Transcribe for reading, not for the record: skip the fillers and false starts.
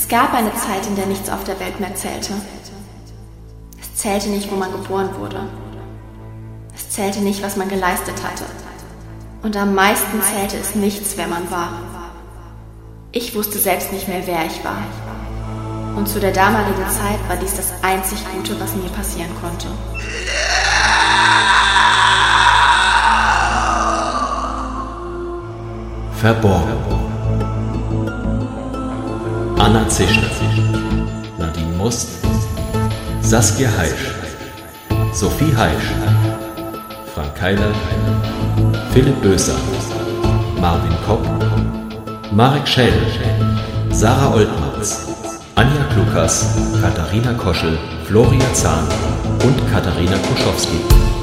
gab eine Zeit, in der nichts auf der Welt mehr zählte. Es zählte nicht, wo man geboren wurde. Es zählte nicht, was man geleistet hatte. Und am meisten zählte es nichts, wer man war. Ich wusste selbst nicht mehr, wer ich war. Und zu der damaligen Zeit war dies das einzig Gute, was mir passieren konnte. Verborgen. Anna Zischner, Nadine Must, Saskia Heisch, Sophie Heisch, Frank Keiler, Philipp Böser, Marvin Kopp, Marek Schädel, Sarah Oltmanns, Anja Klukas, Katharina Koschel, Floria Zahn und Katharina Koschowski.